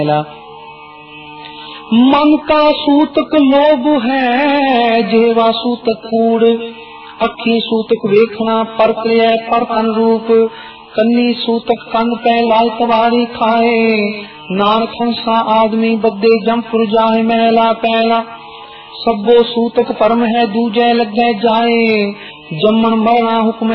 मन का सूतक लोभ है, जेवा सूतक कूड़, अखी सूतक वेखना परक्रिया परतन रूप, कन्नी सूतक कन पे लाल तवारी खाए, नान खंसा आदमी बदे जमपुर जाए मैला पैला, सबो सूतक परम है दूजे लगे जाए, जमन मरना हुक्म